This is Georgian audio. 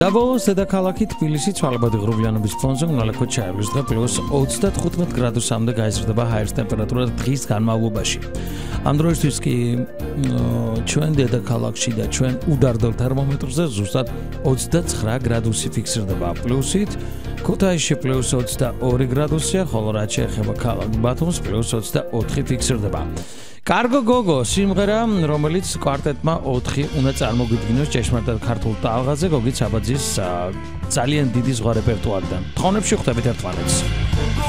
Davos დედაქალაქი თბილისი ცვალებადი ღრუბლიანობის ფონზე უნალექოდ ჩაივლის დღე პლუს 35 გრადუსამდე გაიზრდება ჰაერის ტემპერატურა დღის განმავლობაში. Ამ დროისთვის კი ჩვენ დედაქალაქში და ჩვენ უდარდელ თერმომეტრზე ზუსტად 29 გრადუსი ფიქსირდება პლუსით. ქუთაისში პლუს 22 გრადუსია, ხოლო რაც შეეხება ქალაქ ბათუმს პლუს 24 ფიქსირდება. Კარგო გოგო სიმღერა, რომელიც კვარტეტმა 4 უნდა წარმოგვიდგინოს ჭეშმარიტად ქართულ ტალღაზე გოგი ცაბაძის ძალიან დიდი ზღვა რეპერტუარიდან. თხოვნებში ხვდებით ერთმანეთს.